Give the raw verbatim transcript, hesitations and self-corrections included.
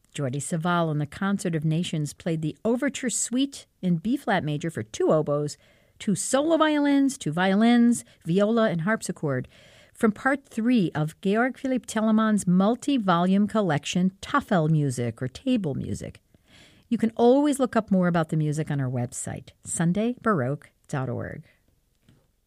Jordi Savall and the Concert of Nations played the Overture Suite in B-flat major for two oboes, two solo violins, two violins, viola, and harpsichord from part three of Georg Philipp Telemann's multi-volume collection Tafel Music, or Table Music. You can always look up more about the music on our website, sunday baroque dot org.